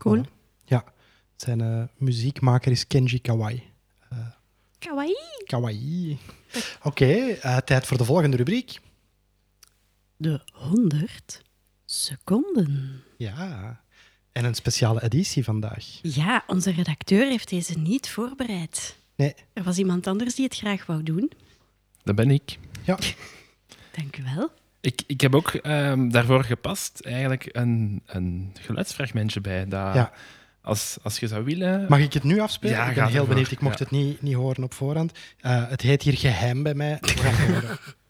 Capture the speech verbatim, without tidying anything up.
Cool. Voilà. Ja, zijn uh, muziekmaker is Kenji Kawai. Uh, Kawaii. Kawaii. Oké, okay, uh, tijd voor de volgende rubriek. De honderd seconden. Ja, en een speciale editie vandaag. Ja, onze redacteur heeft deze niet voorbereid. Nee. Er was iemand anders die het graag wou doen. Dat ben ik. Ja. Dank u wel. Ik, ik heb ook um, daarvoor gepast eigenlijk een, een geluidsfragmentje bij. Dat ja. als, als je zou willen... Mag ik het nu afspelen? Ja, ik ben heel ervoor. benieuwd. Ik mocht ja. het niet, niet horen op voorhand. Uh, het heet hier geheim bij mij. We gaan horen.